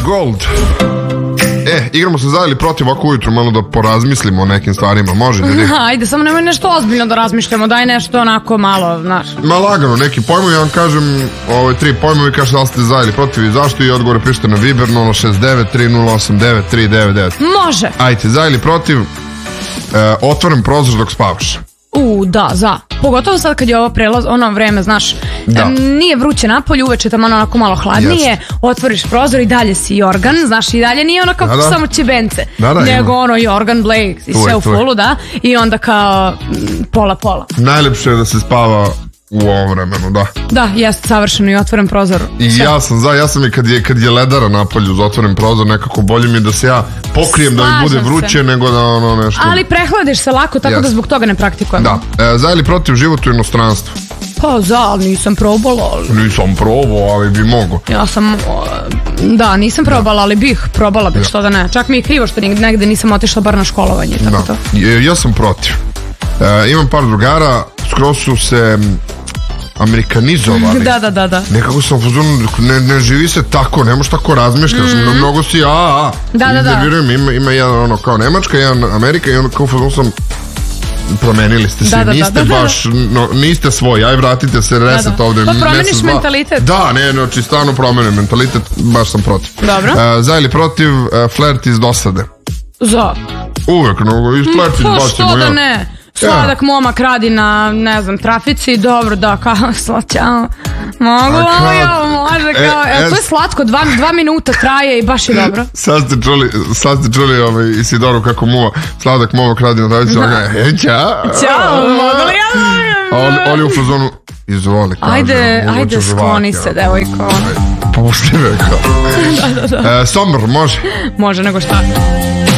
Gold. Igramo se za ili protiv ovako ujutru, malo da porazmislimo o nekim stvarima, može ljudi? Ajde, samo nemoj nešto ozbiljno da razmišljamo, daj nešto onako malo, znaš. Ma lagano, neki pojmovi, ja vam kažem, 3 pojmovi, kažete da li ste za ili protiv i zašto i odgovore pišete na Viber 069 3089 399. Može. Ajde, za ili protiv, otvoren prozor dok spavaš. Da, za. Pogotovo sad kad je ovo prelaz, ono vreme, znaš, nije vruće napolje, uveče tamo onako malo hladnije, otvoriš prozor i dalje si Jorgan, znaš, i dalje nije ono kao samo ćebence, nego ono Jorgan Blake i sve u fullu, da, i onda kao pola. Najlepše je da se spava u ovom vremenu, da. Da, jeste savršeno i otvoren prozor. I ja sam i kad je ledara napolju za otvoren prozor, nekako bolje mi je da se ja pokrijem da mi bude vruće nego da ono nešto. Ali prehladiš se lako, tako da zbog toga ne praktikujem. Da, za ili protiv život u inostranstvu? Pa za, ali nisam probala. Nisam probao, ali bi mogo. Ja sam, nisam probala, ali bih probala, što da ne. Čak mi je krivo što negde nisam otišla bar na školovanje, tako to. Ja sam protiv. Imam par drugara, skroz su se amerikanizovali. Da. Nekako sam ne živi se tako, ne možeš tako razmišljaš, mnogo si intervjujem, ima jedan ono kao Nemačka, jedan Amerika i onda kao fuzon sam promenili ste se, niste baš, niste svoji, aj vratite se, reset ovde. Pa promeniš mentalitet. Da, znači stvarno promenim mentalitet, baš sam protiv. Dobro. Za ili protiv, flert iz dosade? Za. Uvek, iz flert izbacimo. Što da ne? Sladak momak radi na, ne znam, trafici, dobro, da, kao, slaćao, mogu, može, kao, to je slatko, 2 minuta traje i baš je dobro. Sad ste čuli Isidoru kako muva, sladak momak radi na trafici, Ćao, mogu li ja? On je u fazonu, izvoli, kaže. Ajde, skloni se, devojko. Pusti me, kao. Somber, može? Može, nego šta?